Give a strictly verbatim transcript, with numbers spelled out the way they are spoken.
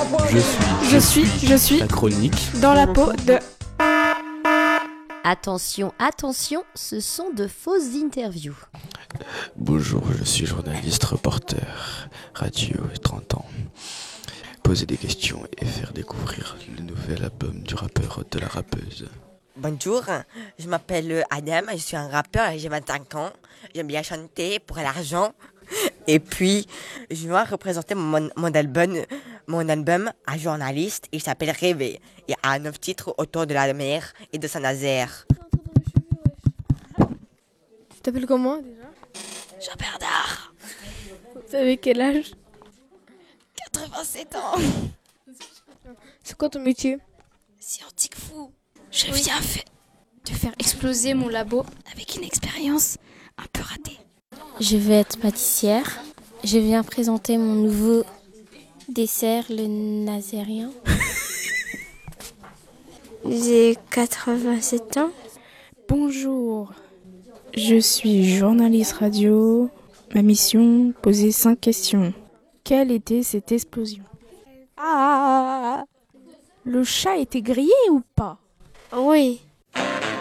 Je suis, Je suis, je suis la chronique dans la peau de... Attention, attention, ce sont de fausses interviews. Bonjour, je suis journaliste, reporter, radio et trente ans. Poser des questions et faire découvrir le nouvel album du rappeur de la rappeuse. Bonjour, je m'appelle Adam, je suis un rappeur et j'ai vingt-cinq ans. J'aime bien chanter pour l'argent. Et puis, je vais représenter mon, mon, album, mon album à journaliste. Il s'appelle Rêver. Il y a neuf titres autour de la mer et de Saint-Nazaire. Tu t'appelles comment déjà? Jean Bernard, Vous avez quel âge? quatre-vingt-sept ans. C'est quoi ton métier? Scientifique fou. Je viens fait de faire exploser mon labo avec une expérience un peu ratée. Je vais être pâtissière. Je viens présenter mon nouveau dessert, le nazérien. J'ai quatre-vingt-sept ans. Bonjour, je suis journaliste radio. Ma mission, poser cinq questions. Quelle était cette explosion? Ah! Le chat était grillé ou pas? Oui.